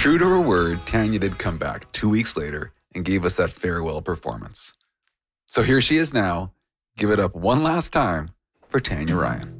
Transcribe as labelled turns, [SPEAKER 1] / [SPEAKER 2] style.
[SPEAKER 1] True to her word, Tanya did come back 2 weeks later and gave us that farewell performance. So here she is now. Give it up one last time for Tanya Ryan.